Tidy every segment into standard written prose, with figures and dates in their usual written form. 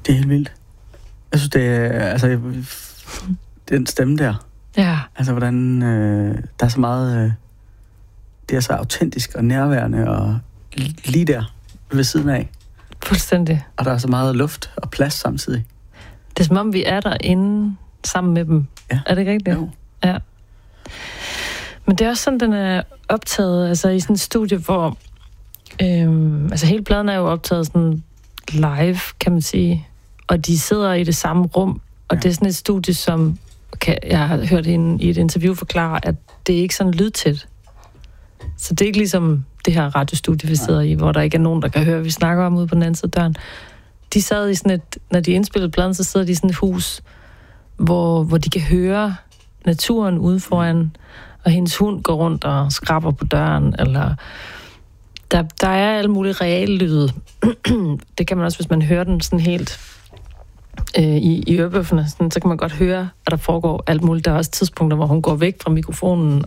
Det er helt vildt. Jeg synes, det er... Altså, den stemme der. Ja. Altså, hvordan... der er så meget... det er så autentisk og nærværende og lige der ved siden af. Fuldstændig. Og der er så meget luft og plads samtidig. Det er som om, vi er derinde sammen med dem. Ja. Er det ikke rigtigt? Jo. Ja. Men det er også sådan, den er optaget altså i sådan et studie, hvor altså hele pladen er jo optaget sådan live, kan man sige. Og de sidder i det samme rum. Og det er sådan et studie, som jeg har hørt hende i et interview forklare, at det er ikke sådan lydtæt. Så det er ikke ligesom det her radiostudie, vi sidder i, hvor der ikke er nogen, der kan høre, vi snakker om ude på den anden side af døren. De sad i sådan et, når de indspillede pladen, så sidder de i sådan et hus, hvor de kan høre naturen ude foran, og hendes hund går rundt og skraber på døren, eller der er alle mulige reelle lyde. Det kan man også, hvis man hører den sådan helt i ørebøfferne, sådan, så kan man godt høre, at der foregår alt muligt. Der er også tidspunkter, hvor hun går væk fra mikrofonen,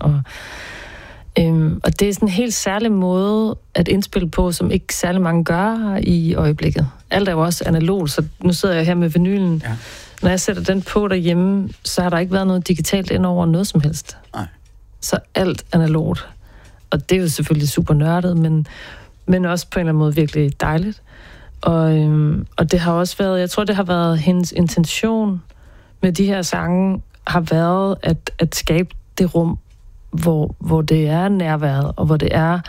og det er sådan en helt særlig måde at indspille på, som ikke særlig mange gør i øjeblikket. Alt er jo også analogt, så nu sidder jeg her med vinylen. Ja. Når jeg sætter den på derhjemme, så har der ikke været noget digitalt ind over noget som helst. Nej. Så alt analogt. Og det er jo selvfølgelig super nørdet, men også på en eller anden måde virkelig dejligt. Og det har også været, jeg tror, det har været hendes intention med de her sange, har været at skabe det rum, hvor det er nærværet, og hvor det er...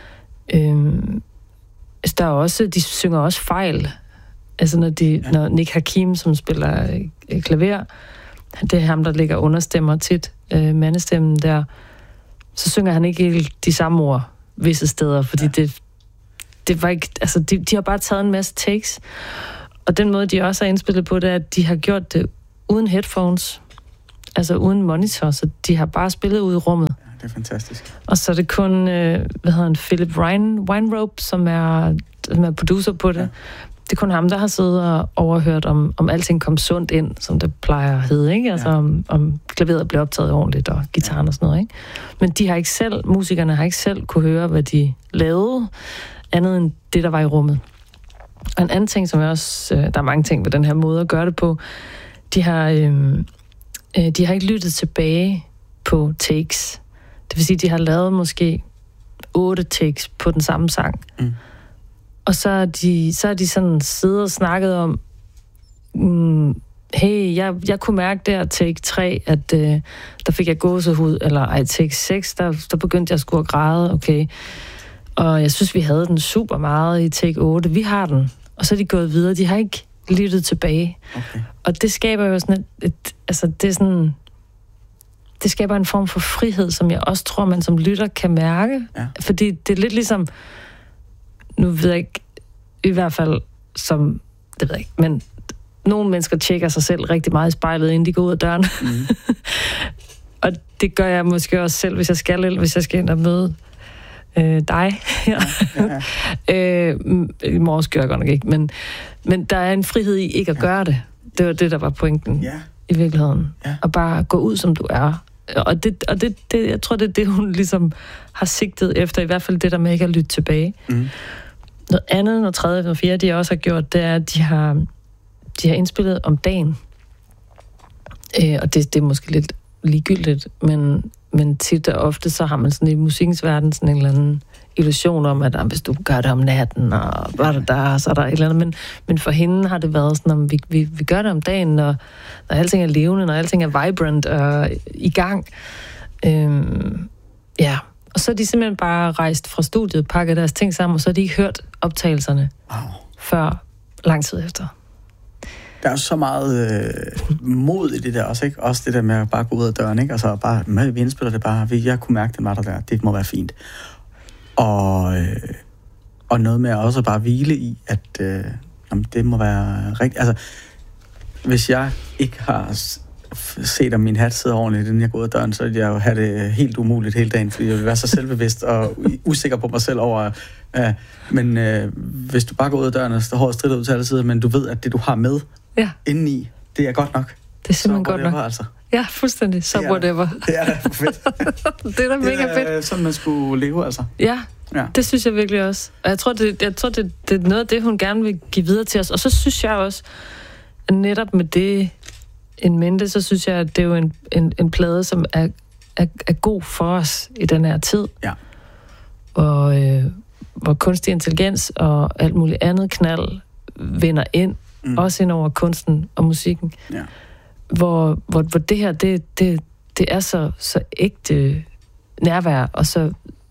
der er også, de synger også fejl. Altså når Nick Hakim, som spiller klaver, det er ham, der ligger understemmer tit, mandestemmen der, så synger han ikke helt de samme ord visse steder, fordi det var ikke... Altså, de har bare taget en masse takes, og den måde, de også har indspillet på, det er, at de har gjort det uden headphones, altså uden monitor, så de har bare spillet ud i rummet. Ja, det er fantastisk. Og så er det kun, Philip Weinrobe, som er producer på det. Ja. Det er kun ham, der har siddet og overhørt, om alting kom sundt ind, som det plejer at hedde, ikke? Altså om klaveret blev optaget ordentligt, og gitaren og sådan noget, ikke? Men de har ikke selv, musikerne har ikke selv kunne høre, hvad de lavede, andet end det, der var i rummet. Og en anden ting, som jeg også, der er mange ting ved den her måde at gøre det på, de har ikke lyttet tilbage på takes. Det vil sige, de har lavet måske 8 takes på den samme sang. Mm. Og så er de sådan siddet og snakket om, hey, jeg kunne mærke der take 3, at der fik jeg gåsehud, eller take 6, der begyndte jeg at skulle græde, okay. Og jeg synes, vi havde den super meget i take 8. Vi har den. Og så er de gået videre. De har ikke lyttet tilbage. Okay. Og det skaber jo sådan det skaber en form for frihed, som jeg også tror, man som lytter kan mærke. Ja. Fordi det er lidt ligesom, nu ved jeg ikke, i hvert fald som, det ved jeg ikke, men nogle mennesker tjekker sig selv rigtig meget i spejlet, inden de går ud af døren. Mm. Og det gør jeg måske også selv, hvis jeg skal ind og møde dig. I morges gør jeg godt nok ikke, men der er en frihed i ikke at gøre det. Det var det, der var pointen i virkeligheden. Ja. Og bare gå ud, som du er. Og det, jeg tror, det er det, hun ligesom har sigtet efter, i hvert fald det der med ikke at lytte tilbage. Mm. Noget andet, noget tredje, noget fjerde, de også har gjort, det er, at de har indspillet om dagen. Og det er måske lidt ligegyldigt, men tit og ofte, så har man sådan i musikkens verden sådan en eller anden illusion om, at hvis du gør det om natten, og så er der et eller andet. Men for hende har det været sådan, at vi gør det om dagen, når alting er levende, når alting er vibrant og i gang. Og så er de simpelthen bare rejst fra studiet, pakket deres ting sammen, og så har de ikke hørt optagelserne før lang tid efter. Der er så meget mod i det der også, ikke? Også det der med at bare gå ud af døren, ikke? Altså bare, vi indspiller det bare, jeg kunne mærke, den var der. Det må være fint. Og noget med også bare hvile i, at det må være rigtigt. Altså, hvis jeg ikke har set, om min hat sidder ordentligt, inden jeg går ud af døren, så vil jeg jo have det helt umuligt hele dagen, fordi jeg vil være så selvbevidst og usikker på mig selv over... Men hvis du bare går ud af døren, og står hårdt stridt ud til alle sider, men du ved, at det, du har med indeni, det er godt nok. Det er simpelthen godt nok. Altså. Ja, fuldstændig. Så whatever. Det er da fedt. Det er da mega fedt. Det er sådan, man skulle leve, altså. Ja, det synes jeg virkelig også. Og jeg tror, det er noget af det, hun gerne vil give videre til os. Og så synes jeg også, netop med det en mente, så synes jeg, at det er jo en plade, som er god for os i den her tid. Ja. Og hvor kunstig intelligens og alt muligt andet knald vinder ind, også ind over kunsten og musikken. Ja. Hvor det her, det er så ægte nærvær, og så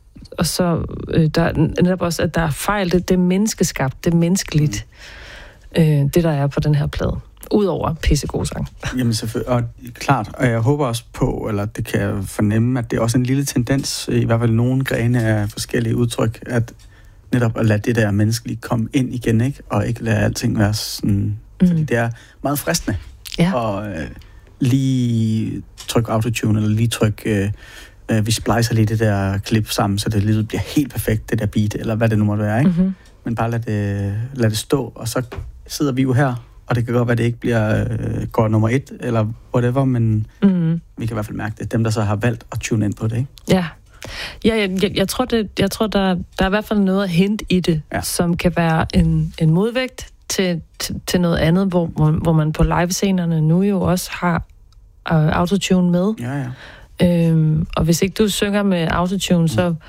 der er netop også, at der er fejl, det er menneskeskabt, det er menneskeligt, det der er på den her plade. Udover pissegod sang. Jamen selvfølgelig, og klart, og jeg håber også på, eller det kan jeg fornemme, at det er også en lille tendens, i hvert fald nogle grene af forskellige udtryk, at netop at lade det der menneskelige komme ind igen, ikke? Og ikke lade alting være sådan, fordi det er meget fristende. Ja. Og lige trykke autotune, eller lige trykke, vi splicer lige det der klip sammen, så det lige bliver helt perfekt, det der beat, eller hvad det nu måtte være, ikke? Mm-hmm. Men bare lad det stå, og så sidder vi jo her, og det kan godt være, at det ikke bliver går nummer 1, eller whatever, men vi kan i hvert fald mærke det. Dem, der så har valgt at tune ind på det, ikke? Ja. Jeg tror, der er i hvert fald noget at hente i det, som kan være en modvægt til noget andet, hvor man på livescenerne nu jo også har autotune med. Ja. Og hvis ikke du synger med autotune,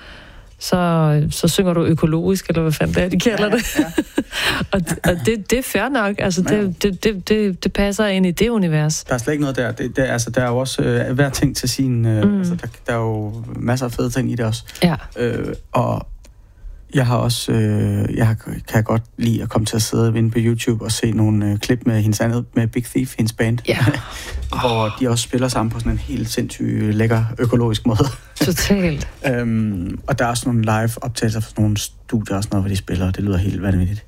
så synger du økologisk, eller hvad fanden det er, de kalder det. Ja. og det er fair nok. Altså, det passer ind i det univers. Der er slet ikke noget der. Der er jo også hver ting til sin... altså, der er jo masser af fede ting i det også. Ja. Og jeg har også... kan godt lide at komme til at sidde inde på YouTube og se nogle klip med hendes andet, med Big Thief, hendes band. Ja. Hvor de også spiller sammen på sådan en helt sindssygt lækker økologisk måde. Totalt. Og der er også nogle live-optagelser fra nogle studier og sådan noget, hvor de spiller, og det lyder helt vanvittigt.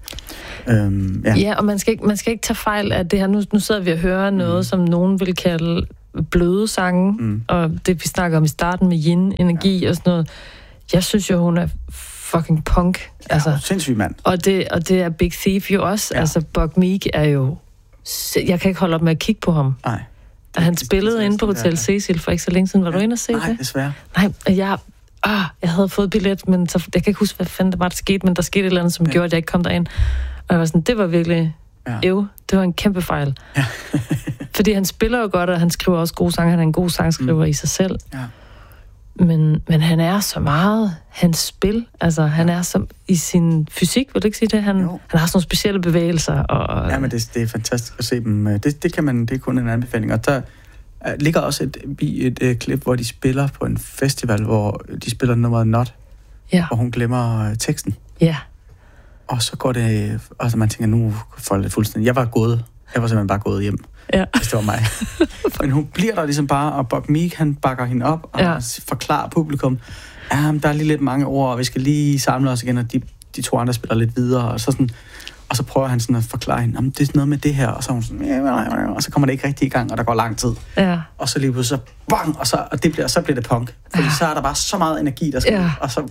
Ja, og man skal ikke tage fejl af det her. Nu sidder vi og hører noget, som nogen vil kalde bløde sange, og det vi snakker om i starten med yin-energi og sådan noget. Jeg synes jo, hun er fucking punk. Ja, altså. Sindssyg mand. Og det er Big Thief jo også. Ja. Altså, Buck Meek er jo... Jeg kan ikke holde op med at kigge på ham. Nej. Da han spillede inde på Hotel Cecil for ikke så længe siden. Var du inde og se det? Nej, desværre. Nej, jeg havde fået billet, men så, jeg kan ikke huske, hvad fanden det var, der skete, men der skete et eller andet, som gjorde, at jeg ikke kom derind. Og jeg var sådan, det var virkelig... det var en kæmpe fejl. Ja. Fordi han spiller jo godt, og han skriver også gode sange. Han er en god sangskriver i sig selv. Ja. Men han er så meget hans spil. Altså, han er som i sin fysik, vil du ikke sige det? Han har sådan nogle specielle bevægelser. Og, ja, men det er fantastisk at se dem. Det er kun en anbefaling. Og der ligger også et klip, hvor de spiller på en festival, hvor de spiller nummeret Not, hvor hun glemmer teksten. Ja. Og så går det... Altså, man tænker, nu får det fuldstændig... Jeg var simpelthen bare gået hjem. Ja. Hvis det var mig. Men hun bliver der ligesom bare, og Buck Meek, han bakker hende op og forklarer publikum, der er lige lidt mange ord, og vi skal lige samle os igen, og de to andre spiller lidt videre, og så prøver han sådan at forklare hende, det er sådan noget med det her, og så er hun sådan, og så kommer det ikke rigtig i gang, og der går lang tid. Ja. Og så lige pludselig så bang, og så bliver det punk. Fordi så er der bare så meget energi, der skal og så...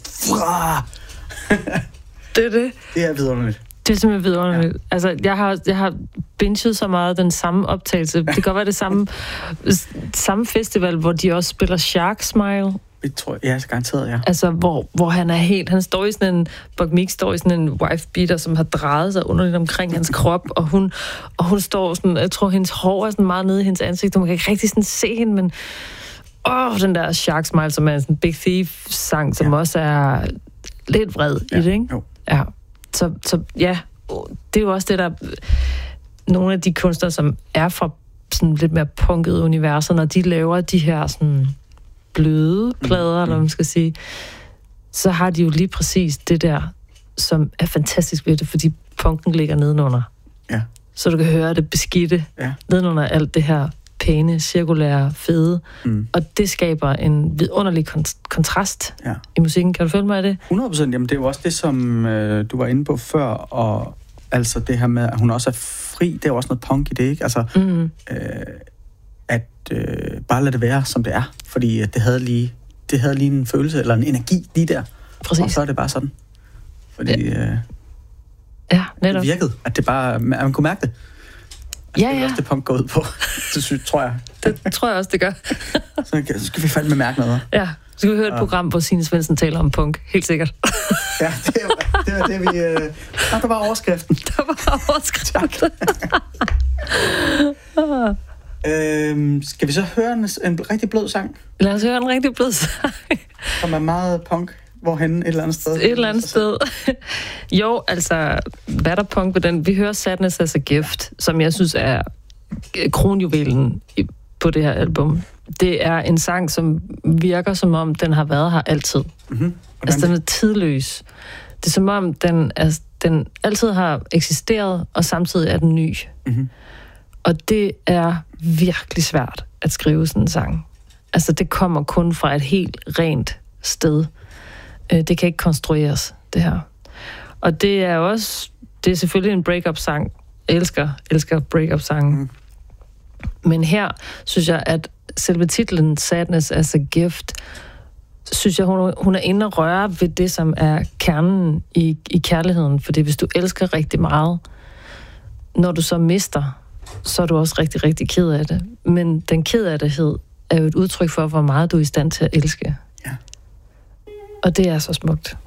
Det er det. Det er vidunderligt. Det er simpelthen vidunderligt. Ja. Altså, jeg har binget så meget den samme optagelse. Det kan godt være det samme festival, hvor de også spiller Shark Smile. Det tror jeg, garanteret, ja. Altså, hvor han er helt... Han står i sådan en... Buck Meek står i sådan en wife-beater, som har drejet sig underligt omkring hans krop, og hun står sådan... Jeg tror, hendes hår er sådan meget nede i hendes ansigt, og man kan ikke rigtig sådan se hende, men... den der Shark Smile, som er en sådan Big Thief-sang, som også er lidt vred i det, ikke? Jo. Ja. Så ja, det er jo også det, der... Nogle af de kunstnere, som er fra sådan lidt mere punkede universer, når de laver de her sådan bløde plader, eller hvad man skal sige, så har de jo lige præcis det der, som er fantastisk ved det, fordi punken ligger nedenunder. Ja. Så du kan høre det beskidte nedenunder alt det her pæne, cirkulære, fede. Og det skaber en vidunderlig kontrast i musikken. Kan du følge mig af det? 100%. Jamen, det er jo også det, som du var inde på før, og altså det her med, at hun også er fri, det er jo også noget punk i det, ikke? Altså, bare lade det være, som det er. Fordi det havde lige en følelse, eller en energi lige der. Præcis. Og så er det bare sådan. Fordi netop. Det virkede, at det bare... Man kunne mærke det. Det er også det punk går ud på. Det tror jeg. Det tror jeg også, det gør. Så skal vi fandme mærke noget. Ja, så skal vi høre et program, hvor Signe Svendsen taler om punk. Helt sikkert. Ja, det var det, vi... Der var overskriften. Der var overskriften. Skal vi så høre en rigtig blød sang? Lad os høre en rigtig blød sang. Som er meget punk. Hvorhenne? Et eller andet sted? Et eller andet sted. Jo, altså, hvad er der punk på den? Vi hører Sadness as a Gift, som jeg synes er kronjuvelen på det her album. Det er en sang, som virker som om, den har været her altid. Mm-hmm. Altså, den er tidløs. Det er som om, den altid har eksisteret, og samtidig er den ny. Mm-hmm. Og det er virkelig svært at skrive sådan en sang. Altså, det kommer kun fra et helt rent sted. Det kan ikke konstrueres, det her. Og det er selvfølgelig en break-up-sang. Jeg elsker break-up-sangen. Mm. Men her synes jeg, at selve titlen Sadness as a Gift, synes jeg, hun er inde og røre ved det, som er kernen i kærligheden. Fordi hvis du elsker rigtig meget, når du så mister, så er du også rigtig, rigtig ked af det. Men den ked-af-det-hed er jo et udtryk for, hvor meget du er i stand til at elske. Ja. Og det er så smukt.